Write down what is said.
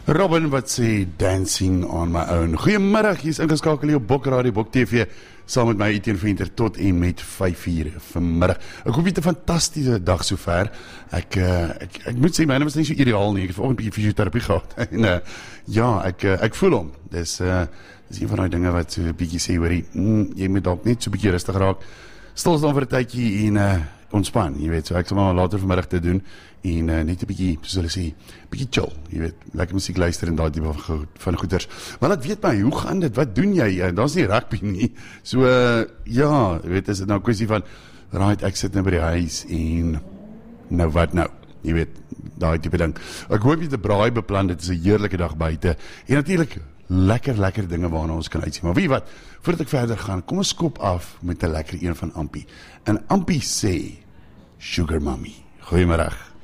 Robin wat sê Dancing on my own. Goeiemiddag, hier is ingeskakel hier op Bok Radio, Bok TV, saam met my Etienne Venter tot en met 5:00 vanmiddag. Ek hoop jy het 'n fantastiese dag sover. Ek moet sê, myne was nie so ideaal nie. Ek het vanoggend 'n bietjie fisioterapie gehad. En ja, ek voel hom. Dis een van daai dinge wat so 'n bietjie sê, hoorie, jy moet dalk net so 'n bietjie rustig raak. Stil staan vir 'n tydjie en ontspan, jy weet, so ek sal maar later vanmiddag te doen en net 'n bietjie, soos hulle sê, bietjie chill, jy weet, lekker musiek luister en daai tipe van goeders. Maar laat weet my, hoe gaan dit? Wat doen jy? Daar's nie rugby nie. So ja, jy weet, is dit nou 'n kwessie van right, ek sit nou by die huis en nou wat nou? Jy weet, daai tipe ding. Ek hoop jy het 'n braai beplan, dit is 'n heerlike dag buite en natuurlik lekker dinge waarna ons kan uitsien. Maar weet jy wat, voordat ek verder gaan, kom ons skop af met 'n lekker een van Ampie. En Ampie sê, Sugar Mommy. Goeiemiddag.